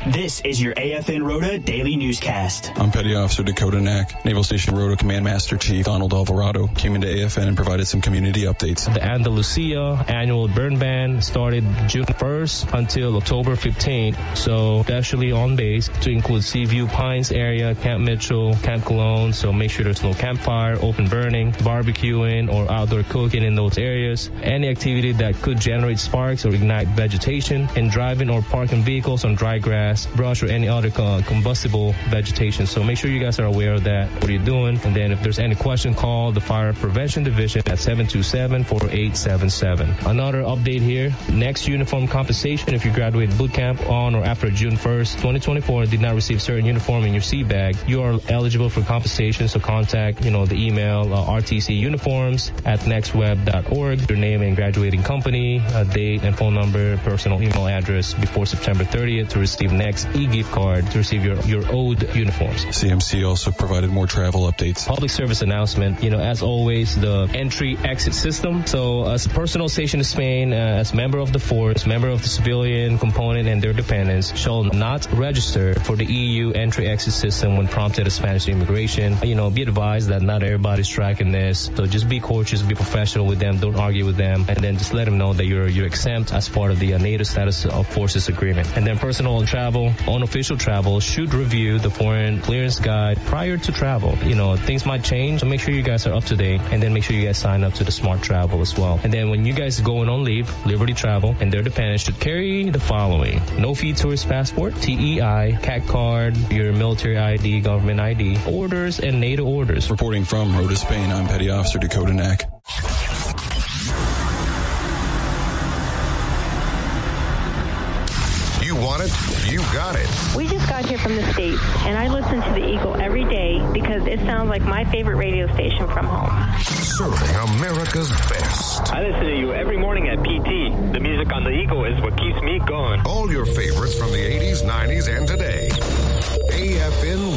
This is your AFN Rota Daily Newscast. I'm Petty Officer Dakota Knack. Naval Station Rota Command Master Chief Donald Alvarado came into AFN and provided some community updates. The Andalusia annual burn ban started June 1st until October 15th. So actually on base to include Seaview Pines area, Camp Mitchell, Camp Cologne. So make sure there's no campfire, open burning, barbecuing, or outdoor cooking in those areas. Any activity that could generate sparks or ignite vegetation, and driving or parking vehicles on dry grass, brush, or any other combustible vegetation. So make sure you guys are aware of that, what you're doing. And then if there's any question, call the Fire Prevention Division at 727-4877. Another update here, next uniform compensation if you graduate boot camp on or after June 1st, 2024 and did not receive certain uniform in your seat bag, you are eligible for compensation. So contact, the email rtcuniforms@nextweb.org, your name and graduating company, date and phone number, personal email address before September 30th to receive next e-gift card to receive your owed uniforms. CMC also provided more travel updates. Public service announcement, as always, the entry-exit system. So as a personal station in Spain, as member of the force, member of the civilian component and their dependents shall not register for the EU entry-exit system when prompted at Spanish immigration. Be advised that not everybody's tracking this. So just be cautious, be professional with them, don't argue with them, and then just let them know that you're exempt as part of the NATO status of forces agreement. And then personal and travel, unofficial travel should review the foreign clearance guide prior to travel. Things might change, so make sure you guys are up to date, and then make sure you guys sign up to the Smart Travel as well. And then when you guys going on leave, Liberty Travel and their dependents should carry the following: no fee tourist passport, TEI, CAC card, your military ID, government ID, orders, and NATO orders. Reporting from Rota, Spain, I'm Petty Officer Dakota Knack. You want it? You got it. We just got here from the States, and I listen to the Eagle every day because it sounds like my favorite radio station from home. Serving America's best. I listen to you every morning at PT. The music on the Eagle is what keeps me going. All your favorites from the 80s, 90s, and today. AFN